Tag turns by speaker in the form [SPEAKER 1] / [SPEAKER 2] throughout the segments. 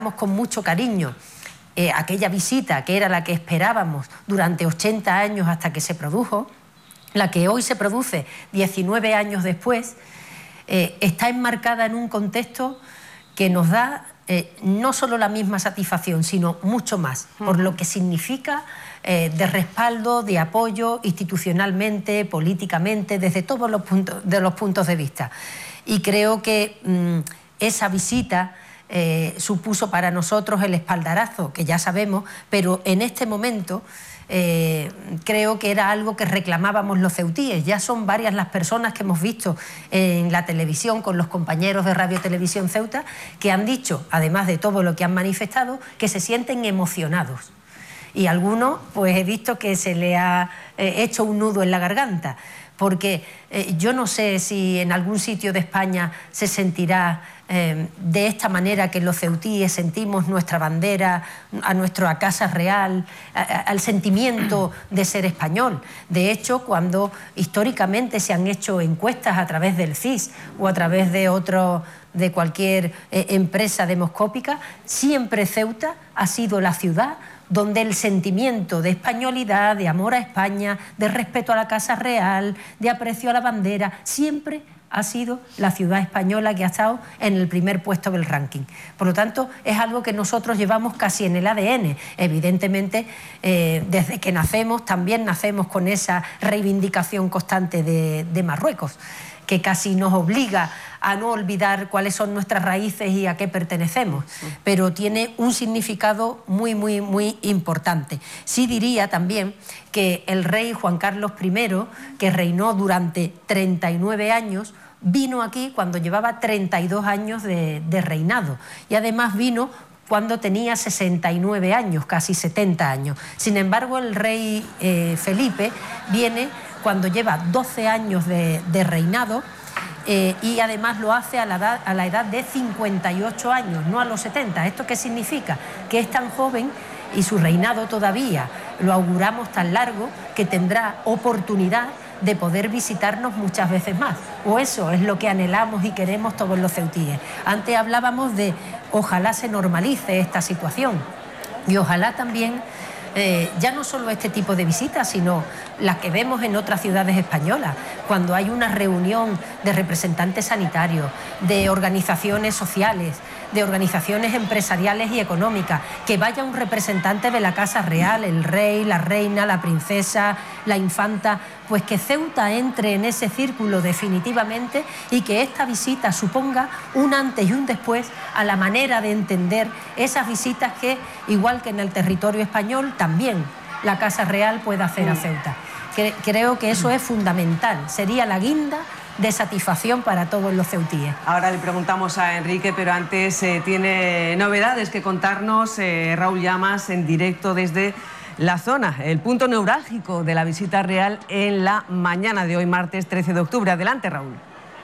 [SPEAKER 1] con mucho cariño aquella visita que era la que esperábamos durante 80 años hasta que se produjo, la que hoy se produce 19 años después, está enmarcada en un contexto que nos da no solo la misma satisfacción, sino mucho más, por lo que significa de respaldo, de apoyo institucionalmente, políticamente, desde todos los puntos de vista. Y creo que esa visita supuso para nosotros el espaldarazo, que ya sabemos, pero en este momento creo que era algo que reclamábamos los ceutíes. Ya son varias las personas que hemos visto en la televisión con los compañeros de Radio Televisión Ceuta que han dicho, además de todo lo que han manifestado, que se sienten emocionados. Y a algunos pues he visto que se le ha hecho un nudo en la garganta, porque yo no sé si en algún sitio de España se sentirá de esta manera que los ceutíes sentimos nuestra bandera, a nuestra casa real, al sentimiento de ser español. De hecho, cuando históricamente se han hecho encuestas a través del CIS o a través de cualquier empresa demoscópica, siempre Ceuta ha sido la ciudad donde el sentimiento de españolidad, de amor a España, de respeto a la Casa Real, de aprecio a la bandera, siempre ha sido la ciudad española que ha estado en el primer puesto del ranking. Por lo tanto, es algo que nosotros llevamos casi en el ADN. Evidentemente, desde que nacemos, también nacemos con esa reivindicación constante de Marruecos, que casi nos obliga a no olvidar cuáles son nuestras raíces y a qué pertenecemos, pero tiene un significado muy, muy, muy importante. Sí diría también que el rey Juan Carlos I, que reinó durante 39 años, vino aquí cuando llevaba 32 años de reinado, y además vino cuando tenía 69 años, casi 70 años. Sin embargo, el rey Felipe viene cuando lleva 12 años de reinado, y además lo hace a la edad de 58 años, no a los 70. ¿Esto qué significa? Que es tan joven y su reinado todavía lo auguramos tan largo que tendrá oportunidad de poder visitarnos muchas veces más. O eso es lo que anhelamos y queremos todos los ceutíes. Antes hablábamos de ojalá se normalice esta situación y ojalá también ya no solo este tipo de visitas, sino las que vemos en otras ciudades españolas, cuando hay una reunión de representantes sanitarios, de organizaciones sociales, de organizaciones empresariales y económicas, que vaya un representante de la Casa Real, el rey, la reina, la princesa, la infanta, pues que Ceuta entre en ese círculo definitivamente y que esta visita suponga un antes y un después a la manera de entender esas visitas que, igual que en el territorio español, también la Casa Real puede hacer a Ceuta. Creo que eso es fundamental, sería la guinda de satisfacción para todos los ceutíes.
[SPEAKER 2] Ahora le preguntamos a Enrique, pero antes tiene novedades que contarnos Raúl Llamas en directo desde la zona, el punto neurálgico de la visita real en la mañana de hoy, martes 13 de octubre. Adelante, Raúl.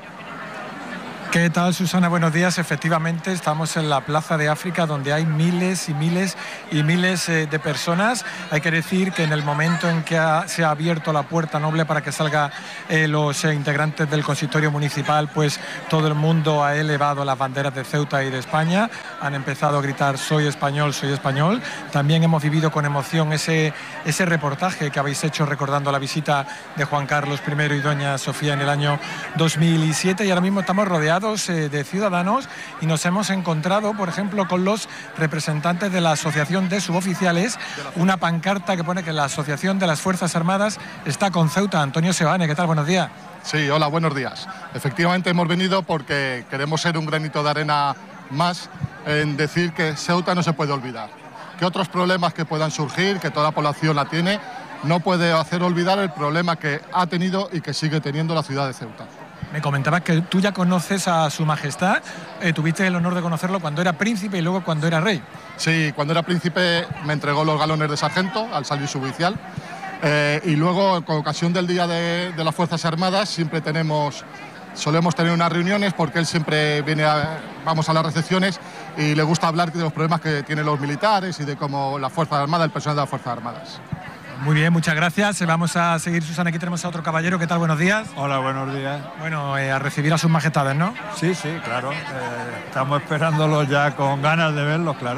[SPEAKER 3] ¿Qué tal, Susana? Buenos días. Efectivamente, estamos en la Plaza de África, donde hay miles y miles y miles de personas. Hay que decir que en el momento en que se ha abierto la puerta noble para que salgan los integrantes del consistorio municipal, pues todo el mundo ha elevado las banderas de Ceuta y de España. Han empezado a gritar soy español, soy español. También hemos vivido con emoción ese reportaje que habéis hecho recordando la visita de Juan Carlos I y doña Sofía en el año 2007, y ahora mismo estamos rodeados de ciudadanos y nos hemos encontrado, por ejemplo, con los representantes de la Asociación de Suboficiales, una pancarta que pone que la Asociación de las Fuerzas Armadas está con Ceuta. Antonio Seoane, ¿qué tal? Buenos días.
[SPEAKER 4] Sí, hola, buenos días. Efectivamente hemos venido porque queremos ser un granito de arena más en decir que Ceuta no se puede olvidar, que otros problemas que puedan surgir, que toda la población la tiene, no puede hacer olvidar el problema que ha tenido y que sigue teniendo la ciudad de Ceuta.
[SPEAKER 3] Me comentabas que tú ya conoces a su majestad, tuviste el honor de conocerlo cuando era príncipe y luego cuando era rey.
[SPEAKER 4] Sí, cuando era príncipe me entregó los galones de sargento al salir suboficial, y luego con ocasión del Día de las Fuerzas Armadas solemos tener unas reuniones porque él siempre vamos a las recepciones y le gusta hablar de los problemas que tienen los militares y de cómo la Fuerza Armada, el personal de las Fuerzas Armadas.
[SPEAKER 3] Muy bien, muchas gracias. Vamos a seguir, Susana. Aquí tenemos a otro caballero. ¿Qué tal? Buenos días.
[SPEAKER 5] Hola, buenos días.
[SPEAKER 3] Bueno, a recibir a sus majestades, ¿no?
[SPEAKER 5] Sí, claro. Estamos esperándolos ya con ganas de verlos, claro.